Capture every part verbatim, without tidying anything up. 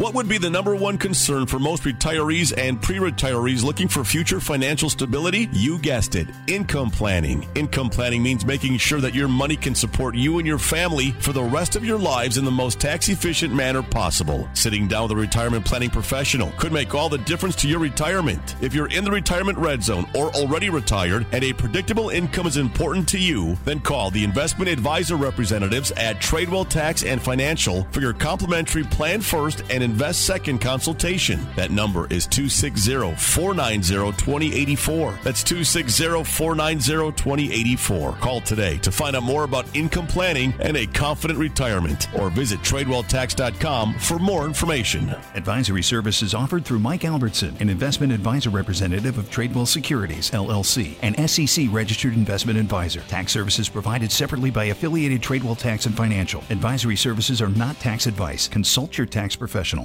What would be the number one concern for most retirees and pre-retirees looking for future financial stability? You guessed it, income planning. Income planning means making sure that your money can support you and your family for the rest of your lives in the most tax-efficient manner possible. Sitting down with a retirement planning professional could make all the difference to your retirement. If you're in the retirement red zone or already retired and a predictable income is important to you, then call the investment advisor representatives at Tradewell Tax and Financial for your complimentary Plan First and Invest Second consultation. That number is two six zero, four nine zero, two zero eight four. That's two six zero, four nine zero, two zero eight four. Call today to find out more about income planning and a confident retirement, or visit tradewell tax dot com for more information. Advisory services offered through Mike Albertson, an investment advisor representative of Tradewell Securities, L L C, an S E C registered investment advisor. Tax services provided separately by affiliated Tradewell Tax and Financial. Advisory services are not tax advice. Consult your tax professional.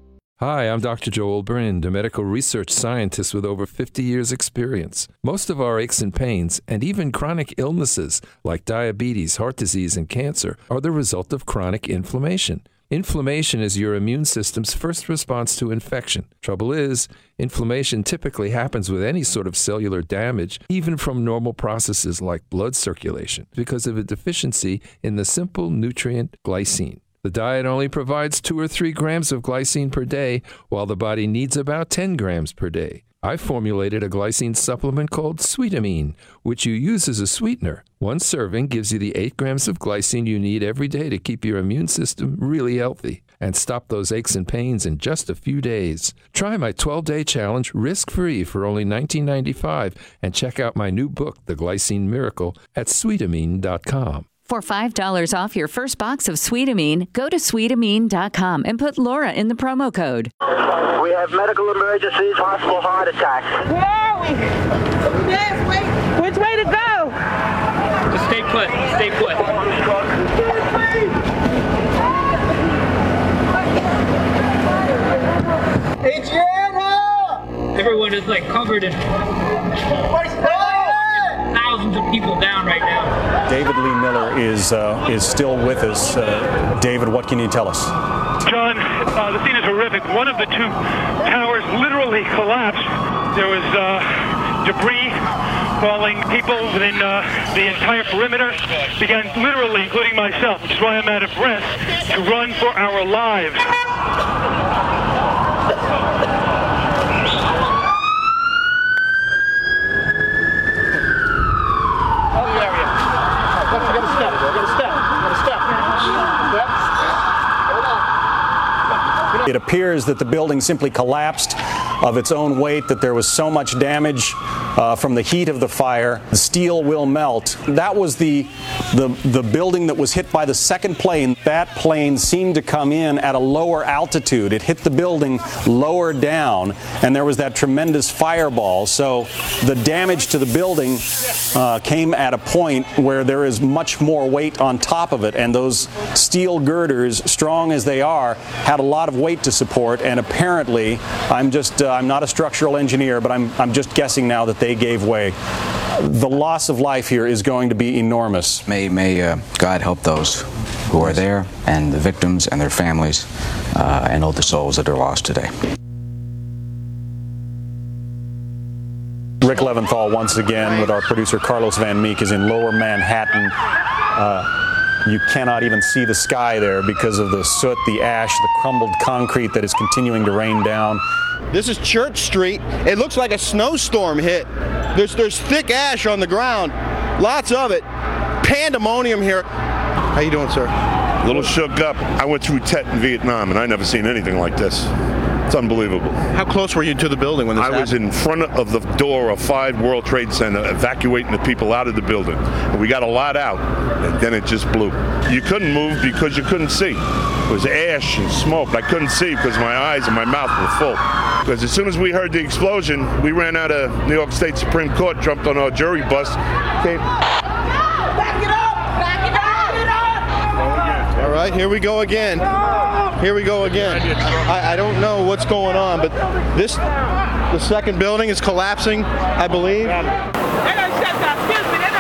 Hi, I'm Doctor Joel Brind, a medical research scientist with over fifty years' experience. Most of our aches and pains, and even chronic illnesses like diabetes, heart disease, and cancer, are the result of chronic inflammation. Inflammation is your immune system's first response to infection. Trouble is, inflammation typically happens with any sort of cellular damage, even from normal processes like blood circulation, because of a deficiency in the simple nutrient glycine. The diet only provides two or three grams of glycine per day, while the body needs about ten grams per day. I formulated a glycine supplement called Sweetamine, which you use as a sweetener. One serving gives you the eight grams of glycine you need every day to keep your immune system really healthy and stop those aches and pains in just a few days. Try my twelve-day challenge risk-free for only nineteen ninety-five dollars and check out my new book, The Glycine Miracle, at sweetamine dot com. For five dollars off your first box of Sweetamine, go to sweetamine dot com and put Laura in the promo code. We have medical emergencies, possible heart attack. Where are we? Yes, wait. Which way to go? Just stay put. Stay put. Adriana! Everyone is like covered in thousands of people down right now. David Lee Miller is uh, is still with us. Uh, David, what can you tell us? John, uh, the scene is horrific. One of the two towers literally collapsed. There was uh, debris falling. People within uh, the entire perimeter began literally, including myself, which is why I'm out of breath, to run for our lives. It appears that the building simply collapsed of its own weight, that there was so much damage uh, from the heat of the fire. The steel will melt. That was the, the, the building that was hit by the second plane. That plane seemed to come in at a lower altitude. It hit the building lower down, and there was that tremendous fireball. So the damage to the building uh, came at a point where there is much more weight on top of it, and those steel girders, strong as they are, had a lot of weight to support, and apparently, I'm just, uh, I'm not a structural engineer, but I'm, I'm just guessing now that they gave way. The loss of life here is going to be enormous. May, may uh, God help those who are there, and the victims and their families, uh, and all the souls that are lost today. Rick Leventhal once again with our producer Carlos Van Meek is in Lower Manhattan. Uh, You cannot even see the sky there because of the soot, the ash, the crumbled concrete that is continuing to rain down. This is Church Street. It looks like a snowstorm hit. There's there's thick ash on the ground, lots of it. Pandemonium here. How you doing, sir? A little shook up. I went through Tet in Vietnam, and I never seen anything like this. It's unbelievable. How close were you to the building when this I happened? was in front of the door of five World Trade Center evacuating the people out of the building. And we got a lot out, and then it just blew. You couldn't move because you couldn't see. It was ash and smoke. I couldn't see because my eyes and my mouth were full. Because as soon as we heard the explosion, we ran out of New York State Supreme Court, jumped on our jury bus, came... Back it up! Back it up! Back it up! All right, here we go again. Here we go again. I, I don't know what's going on, but this, the second building is collapsing, I believe. They're gonna shut down. Excuse me.